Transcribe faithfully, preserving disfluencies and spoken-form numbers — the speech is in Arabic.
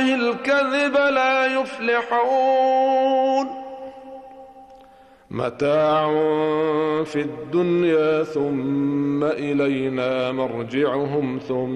الله الكذب لا يفلحون. متاع في الدنيا ثم إلينا مرجعهم ثم